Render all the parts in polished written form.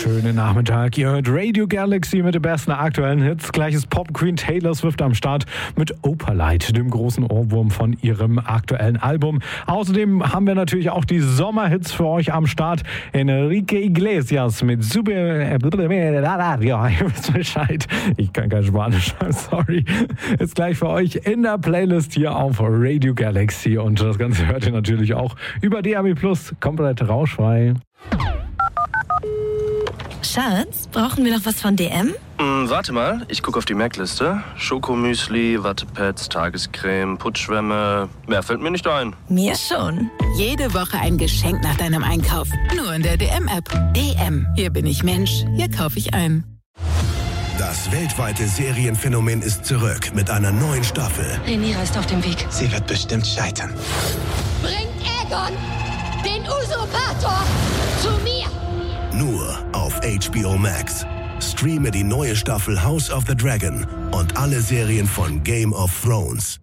wunderschönen Nachmittag. Ihr hört Radio Galaxy mit den besten aktuellen Hits. Gleich ist Pop Queen Taylor Swift am Start mit Opalite, dem großen Ohrwurm von ihrem aktuellen Album. Außerdem haben wir natürlich auch die Sommerhits für euch am Start. Enrique Iglesias mit Super... Ja, ihr wisst Bescheid. Ich kann kein Spanisch, sorry. Ist gleich für euch in der Playlist hier auf Radio Galaxy. Und das Ganze hört ihr natürlich auch über DAB+, komplett rauschfrei. Schatz, brauchen wir noch was von DM? Warte mal, ich gucke auf die Merkliste. Schokomüsli, Wattepads, Tagescreme, Putzschwämme. Mehr fällt mir nicht ein. Mir schon. Jede Woche ein Geschenk nach deinem Einkauf. Nur in der DM-App. DM. Hier bin ich Mensch. Hier kaufe ich ein. Das weltweite Serienphänomen ist zurück mit einer neuen Staffel. Rhaenyra ist auf dem Weg. Sie wird bestimmt scheitern. Bringt Aegon, den Usurpator, zu mir! Nur auf HBO Max. Streame die neue Staffel House of the Dragon und alle Serien von Game of Thrones.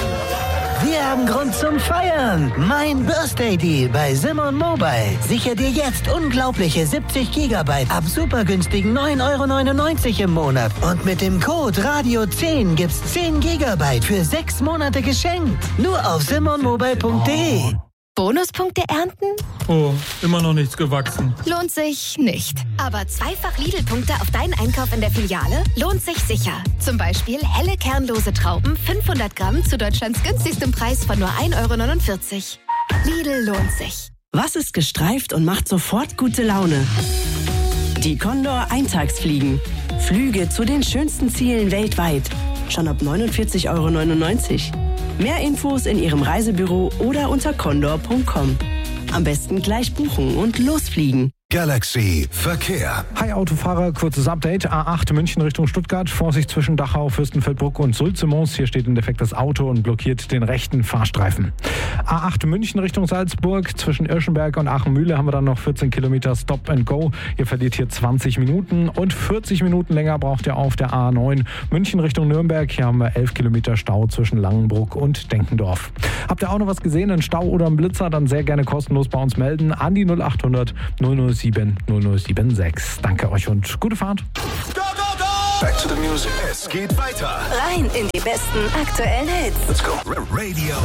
Wir haben Grund zum Feiern. Mein Birthday Deal bei Simon Mobile. Sichere dir jetzt unglaubliche 70 GB ab super günstigen 9,99 € im Monat. Und mit dem Code Radio10 gibt's 10 GB für 6 Monate geschenkt. Nur auf simonmobile.de. Bonuspunkte ernten? Oh, immer noch nichts gewachsen. Lohnt sich nicht. Aber zweifach Lidl-Punkte auf deinen Einkauf in der Filiale lohnt sich sicher. Zum Beispiel helle kernlose Trauben 500 Gramm zu Deutschlands günstigstem Preis von nur 1,49 €. Lidl lohnt sich. Was ist gestreift und macht sofort gute Laune? Die Condor Eintagsfliegen. Flüge zu den schönsten Zielen weltweit. Schon ab 49,99 €. Mehr Infos in Ihrem Reisebüro oder unter condor.com. Am besten gleich buchen und losfliegen. Galaxy Verkehr. Hi Autofahrer, kurzes Update. A8 München Richtung Stuttgart. Vorsicht zwischen Dachau, Fürstenfeldbruck und Sulzemons. Hier steht ein defektes Auto und blockiert den rechten Fahrstreifen. A8 München Richtung Salzburg. Zwischen Irschenberg und Aachen-Mühle haben wir dann noch 14 Kilometer Stop and Go. Ihr verliert hier 20 Minuten und 40 Minuten länger braucht ihr auf der A9 München Richtung Nürnberg. Hier haben wir 11 Kilometer Stau zwischen Langenbruck und Denkendorf. Habt ihr auch noch was gesehen, einen Stau oder einen Blitzer? Dann sehr gerne kostenlos bei uns melden an die 0800 007 0076. Danke euch und gute Fahrt. Go, go, go! Back to the music. Es geht weiter. Rein in die besten aktuellen Hits. Let's go. Radio